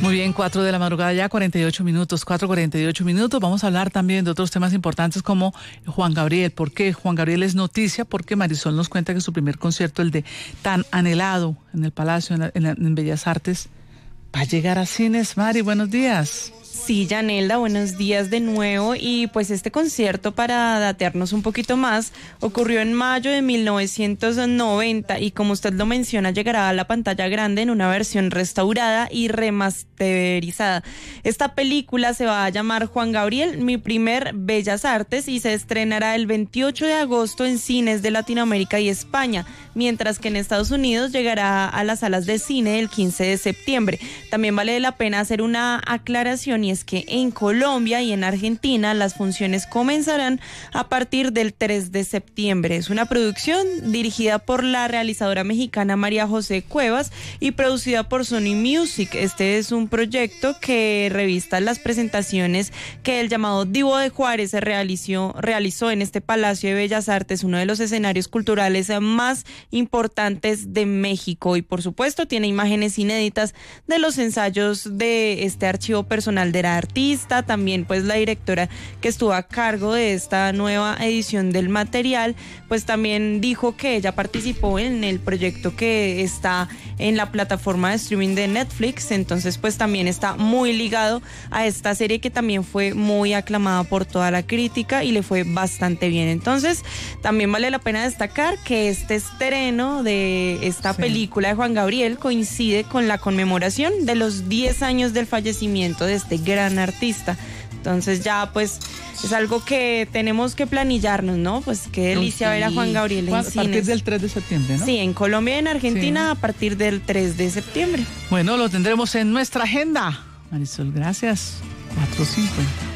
Muy bien, 4 de la madrugada ya, 48 minutos, 4:48 minutos. Vamos a hablar también de otros temas importantes como Juan Gabriel. ¿Por qué Juan Gabriel es noticia? Porque Marisol nos cuenta que su primer concierto, el de tan anhelado en el Palacio, en Bellas Artes, va a llegar a cines. Mari, buenos días. Sí, Yanelda, buenos días de nuevo. Y pues este concierto, para datearnos un poquito más, ocurrió en mayo de 1990 y, como usted lo menciona, llegará a la pantalla grande en una versión restaurada y remasterizada. Esta película se va a llamar Juan Gabriel, mi primer Bellas Artes, y se estrenará el 28 de agosto en cines de Latinoamérica y España, mientras que en Estados Unidos llegará a las salas de cine el 15 de septiembre. También vale la pena hacer una aclaración, y es que en Colombia y en Argentina las funciones comenzarán a partir del 3 de septiembre. Es una producción dirigida por la realizadora mexicana María José Cuevas y producida por Sony Music. Este es un proyecto que revista las presentaciones que el llamado Divo de Juárez realizó en este Palacio de Bellas Artes, uno de los escenarios culturales más importantes de México, y por supuesto tiene imágenes inéditas de los ensayos de este archivo personal de la artista. También pues la directora que estuvo a cargo de esta nueva edición del material, pues también dijo que ella participó en el proyecto que está en la plataforma de streaming de Netflix. Entonces pues también está muy ligado a esta serie que también fue muy aclamada por toda la crítica y le fue bastante bien. Entonces también vale la pena destacar que este estreno de esta película de Juan Gabriel coincide con la conmemoración de los 10 años del fallecimiento de este gran artista. Entonces ya pues es algo que tenemos que planillarnos, ¿no? Pues qué delicia ver a Juan Gabriel en cines. A partir del 3 de septiembre, ¿no? Sí, en Colombia y en Argentina a partir del 3 de septiembre. Bueno, lo tendremos en nuestra agenda. Marisol, gracias. 4:50.